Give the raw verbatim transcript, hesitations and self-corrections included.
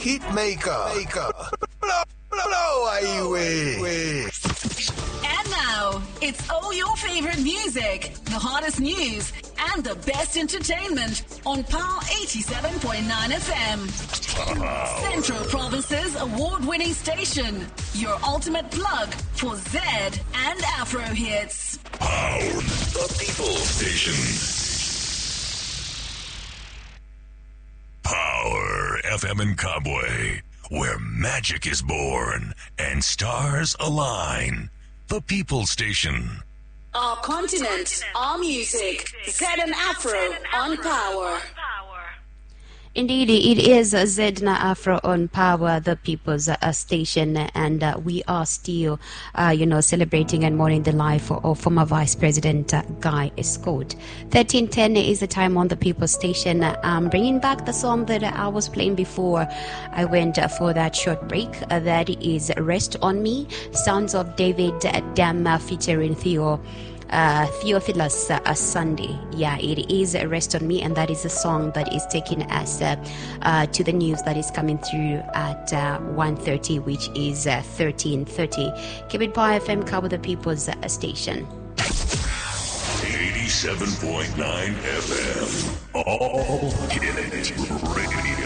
hit maker. Maker. Blow, blow, blow away. And now, it's all your favorite music, the hottest news, and the best entertainment on Power eighty-seven point nine F M. Central Province's award-winning station, your ultimate plug for Z and Afro hits. Power, the people station. Power F M in Kabwe, where magic is born and stars align. The People Station. Our continent, our music, Z and Afro on Power. Indeed, it is Zedna Afro on Power, the People's uh, Station, and uh, we are still, uh, you know, celebrating and mourning the life of, of former Vice President uh, Guy Scott. thirteen ten is the time on the People's Station. I'm bringing back the song that I was playing before I went for that short break. Uh, that is Rest on Me, sounds of David Dam featuring Theo. Uh, Theophilus uh, Sunday. Yeah, it is Rest on Me, and that is a song that is taking us uh, uh, to the news that is coming through at uh, one thirty, which is uh, thirteen thirty. Keep it Power F M, Cover the People's uh, Station. eighty-seven point nine F M. All hit radio.